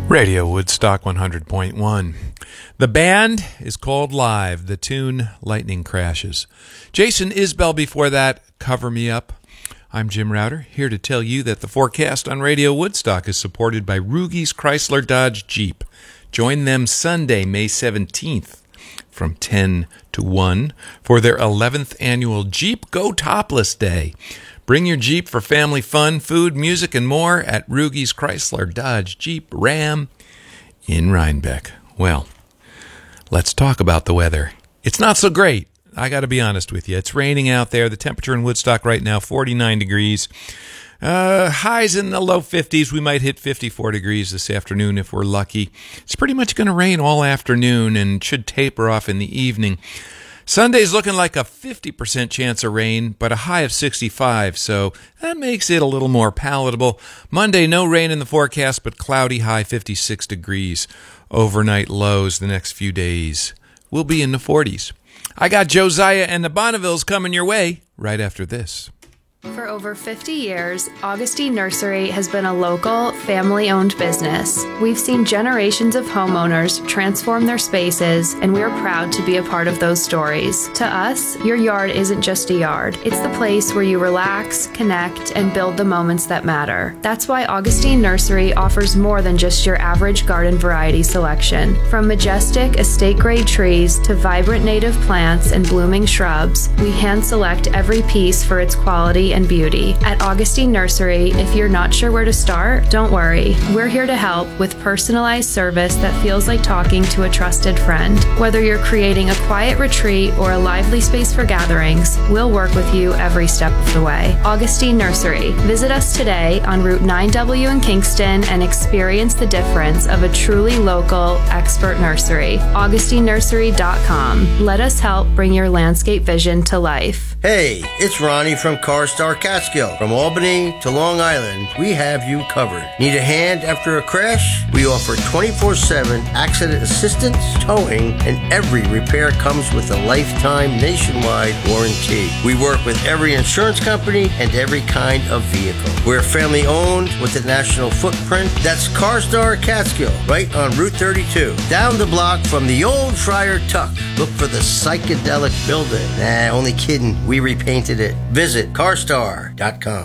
Radio Woodstock 100.1. The band is called Live. The tune, Lightning Crashes. Jason Isbell before that, Cover Me Up. I'm Jim Router, here to tell you that the forecast on Radio Woodstock is supported by Rugies Chrysler Dodge Jeep. Join them Sunday, May 17th from 10 to 1 for their 11th annual Jeep Go Topless Day. Bring your Jeep for family fun, food, music, and more at Rugies Chrysler Dodge Jeep Ram in Rhinebeck. Well, let's talk about the weather. It's not so great. I got to be honest with you. It's raining out there. The temperature in Woodstock right now, 49 degrees. Highs in the low 50s. We might hit 54 degrees this afternoon if we're lucky. It's pretty much going to rain all afternoon and should taper off in the evening. Sunday's looking like a 50% chance of rain, but a high of 65, so that makes it a little more palatable. Monday, no rain in the forecast, but cloudy, high 56 degrees. Overnight lows the next few days will be in the 40s. I got Josiah and the Bonnevilles coming your way right after this. For over 50 years, Augustine Nursery has been a local, family-owned business. We've seen generations of homeowners transform their spaces, and we are proud to be a part of those stories. To us, your yard isn't just a yard. It's the place where you relax, connect, and build the moments that matter. That's why Augustine Nursery offers more than just your average garden variety selection. From majestic estate-grade trees to vibrant native plants and blooming shrubs, we hand-select every piece for its quality and beauty. At Augustine Nursery, if you're not sure where to start, don't worry. We're here to help with personalized service that feels like talking to a trusted friend. Whether you're creating a quiet retreat or a lively space for gatherings, we'll work with you every step of the way. Augustine Nursery. Visit us today on Route 9W in Kingston and experience the difference of a truly local, expert nursery. AugustineNursery.com. Let us help bring your landscape vision to life. Hey, it's Ronnie from CarStar Catskill. From Albany to Long Island, we have you covered. Need a hand after a crash? We offer 24/7 accident assistance, towing, and every repair comes with a lifetime nationwide warranty. We work with every insurance company and every kind of vehicle. We're family owned with a national footprint. That's CarStar Catskill, right on Route 32. Down the block from the old Friar Tuck. Look for the psychedelic building. Nah, only kidding. We repainted it. Visit carstar.com.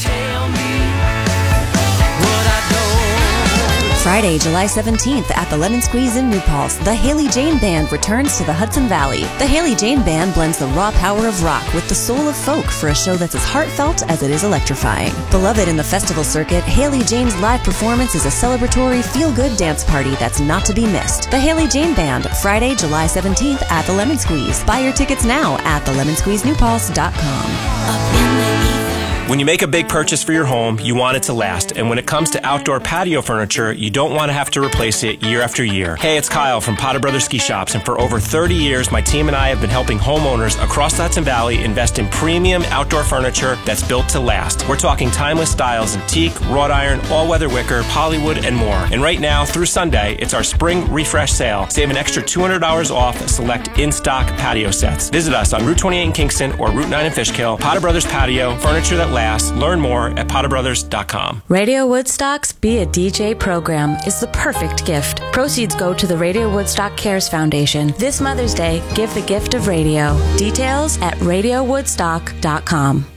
Friday, July 17th at the Lemon Squeeze in New Paltz, the Haley Jane Band returns to the Hudson Valley. The Haley Jane Band blends the raw power of rock with the soul of folk for a show that's as heartfelt as it is electrifying. Beloved in the festival circuit, Haley Jane's live performance is a celebratory, feel-good dance party that's not to be missed. The Haley Jane Band, Friday, July 17th at the Lemon Squeeze. Buy your tickets now at thelemonSqueezeNewPaltz.com. When you make a big purchase for your home, you want it to last. And when it comes to outdoor patio furniture, you don't want to have to replace it year after year. Hey, it's Kyle from Potter Brothers Ski Shops, and for over 30 years, my team and I have been helping homeowners across the Hudson Valley invest in premium outdoor furniture that's built to last. We're talking timeless styles, antique, wrought iron, all-weather wicker, polywood, and more. And right now, through Sunday, it's our spring refresh sale. Save an extra $200 off select in-stock patio sets. Visit us on Route 28 in Kingston or Route 9 in Fishkill. Potter Brothers Patio, furniture that lasts. Learn more at potterbrothers.com. Radio Woodstock's Be a DJ program is the perfect gift. Proceeds go to the Radio Woodstock Cares Foundation. This Mother's Day, give the gift of radio. Details at radiowoodstock.com.